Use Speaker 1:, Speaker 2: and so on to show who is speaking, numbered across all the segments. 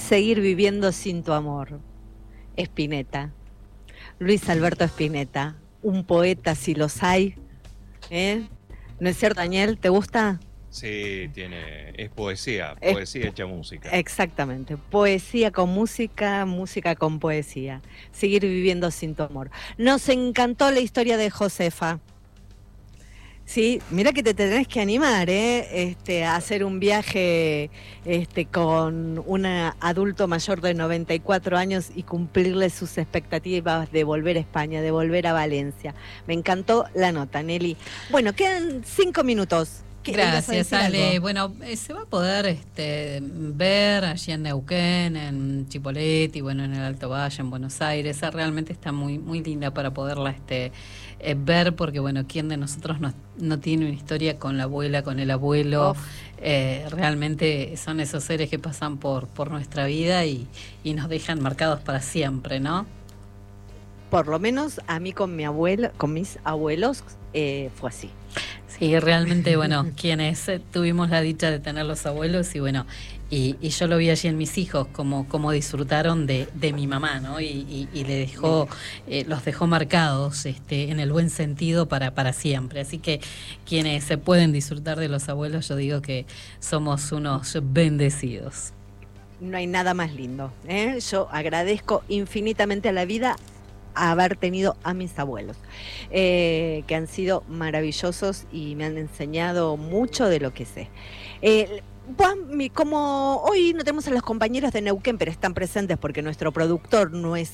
Speaker 1: Seguir viviendo sin tu amor. Spinetta, Luis Alberto Spinetta, un poeta si los hay, ¿eh? ¿No es cierto, Daniel? ¿Te gusta?
Speaker 2: Sí, es poesía,
Speaker 1: Es
Speaker 2: poesía hecha música.
Speaker 1: exactamente, poesía con música, música con poesía. Seguir viviendo sin tu amor. Nos encantó la historia de Josefa. Sí, mira que te tenés que animar, a hacer un viaje con un adulto mayor de 94 años y cumplirle sus expectativas de volver a España, de volver a Valencia. Me encantó la nota, Nelly. Bueno, quedan 5 minutos.
Speaker 3: Gracias, Ale. Bueno, se va a poder ver allí en Neuquén, en Chipoleti, bueno, en el Alto Valle, en Buenos Aires. Realmente está muy muy linda para poderla ver, porque bueno, ¿quién de nosotros no tiene una historia con la abuela, con el abuelo? Realmente son esos seres que pasan por nuestra vida y nos dejan marcados para siempre, ¿no?
Speaker 1: Por lo menos a mí con mis abuelos fue así.
Speaker 3: Sí, realmente, bueno, quienes tuvimos la dicha de tener los abuelos y bueno, y yo lo vi allí en mis hijos, como disfrutaron de mi mamá, ¿no? Y los dejó marcados en el buen sentido para siempre. Así que quienes se pueden disfrutar de los abuelos, yo digo que somos unos bendecidos.
Speaker 1: No hay nada más lindo, ¿eh? Yo agradezco infinitamente a la vida haber tenido a mis abuelos, que han sido maravillosos y me han enseñado mucho de lo que sé. Como hoy no tenemos a los compañeros de Neuquén, pero están presentes porque nuestro productor,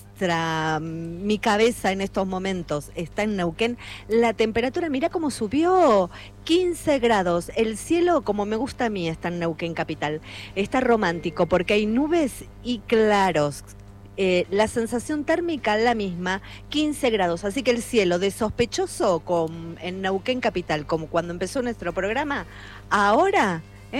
Speaker 1: mi cabeza en estos momentos está en Neuquén, la temperatura, mira cómo subió, 15 grados, el cielo como me gusta a mí está en Neuquén capital, está romántico porque hay nubes y claros. La sensación térmica la misma, 15 grados, así que el cielo de sospechoso en Neuquén capital, como cuando empezó nuestro programa, ahora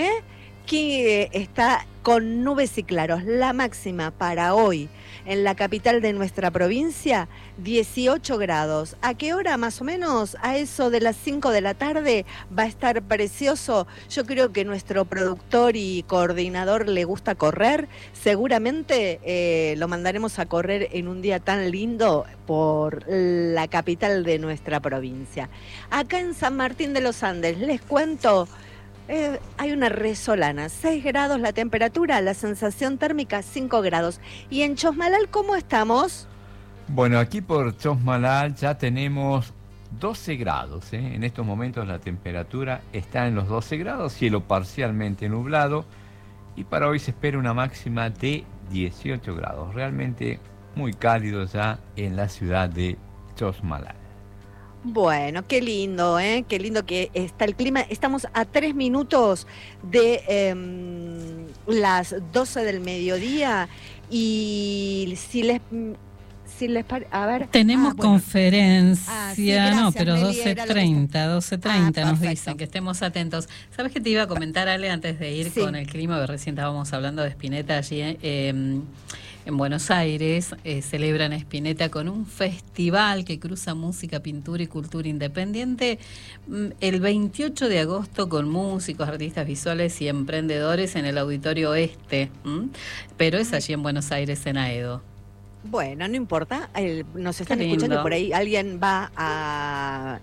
Speaker 1: que está con nubes y claros. La máxima para hoy en la capital de nuestra provincia, 18 grados. ¿A qué hora más o menos? A eso de las 5 de la tarde va a estar precioso. Yo creo que nuestro productor y coordinador le gusta correr. Seguramente lo mandaremos a correr en un día tan lindo por la capital de nuestra provincia. Acá en San Martín de los Andes, les cuento... hay una resolana, 6 grados la temperatura, la sensación térmica 5 grados. ¿Y en Chosmalal cómo estamos?
Speaker 4: Bueno, aquí por Chosmalal ya tenemos 12 grados. En estos momentos la temperatura está en los 12 grados, cielo parcialmente nublado. Y para hoy se espera una máxima de 18 grados. Realmente muy cálido ya en la ciudad de Chosmalal.
Speaker 1: Bueno, qué lindo, qué lindo que está el clima. Estamos a 3 minutos de las 12 del mediodía y si les a ver...
Speaker 3: Tenemos conferencia,
Speaker 1: sí, gracias,
Speaker 3: no, pero
Speaker 1: Meli,
Speaker 3: 12:30 nos
Speaker 1: perfecto.
Speaker 3: dicen que estemos atentos. ¿Sabes qué te iba a comentar, Ale, antes de ir con el clima? Que recién estábamos hablando de Spinetta allí en Buenos Aires. Celebran Spinetta con un festival que cruza música, pintura y cultura independiente el 28 de agosto con músicos, artistas visuales y emprendedores en el Auditorio Este, pero es allí en Buenos Aires, en Aedo.
Speaker 1: Bueno, no importa, nos están escuchando, por ahí alguien va a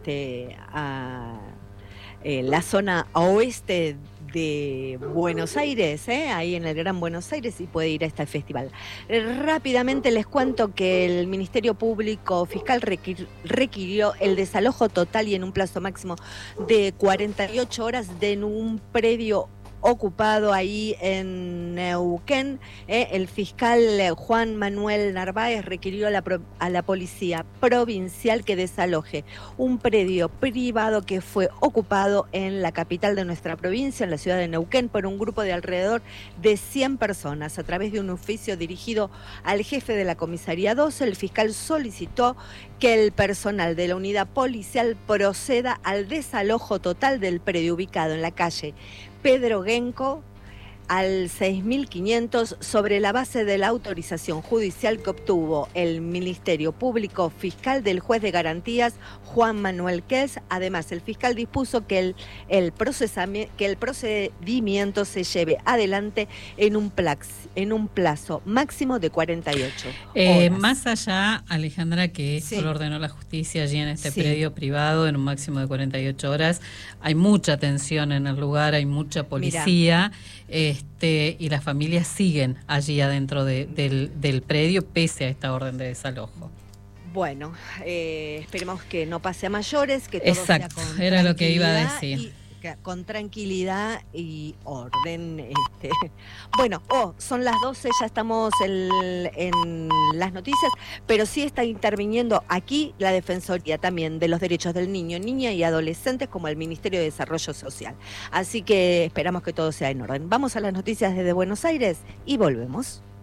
Speaker 1: la zona oeste de Buenos Aires, ahí en el Gran Buenos Aires, y puede ir a este festival. Rápidamente les cuento que el Ministerio Público Fiscal requirió el desalojo total y en un plazo máximo de 48 horas de un predio ocupado ahí en Neuquén. El fiscal Juan Manuel Narváez requirió a la policía provincial que desaloje un predio privado que fue ocupado en la capital de nuestra provincia, en la ciudad de Neuquén, por un grupo de alrededor de 100 personas. A través de un oficio dirigido al jefe de la comisaría 12, el fiscal solicitó que el personal de la unidad policial proceda al desalojo total del predio ubicado en la calle Pedro Genco, al 6.500 sobre la base de la autorización judicial que obtuvo el Ministerio Público Fiscal del juez de garantías Juan Manuel Kels. Además, el fiscal dispuso que el procedimiento se lleve adelante en un plazo máximo de 48 horas.
Speaker 3: Más allá, Alejandra, que esto lo ordenó la justicia allí en este predio privado en un máximo de 48 horas, hay mucha tensión en el lugar, hay mucha policía. Y las familias siguen allí adentro del predio pese a esta orden de desalojo.
Speaker 1: Bueno, esperemos que no pase a mayores, que todo sea con
Speaker 3: era lo que iba a decir.
Speaker 1: Con tranquilidad y orden. Bueno, son las 12, ya estamos en las noticias, pero sí está interviniendo aquí la Defensoría también de los Derechos del Niño, Niña y Adolescentes, como el Ministerio de Desarrollo Social. Así que esperamos que todo sea en orden. Vamos a las noticias desde Buenos Aires y volvemos.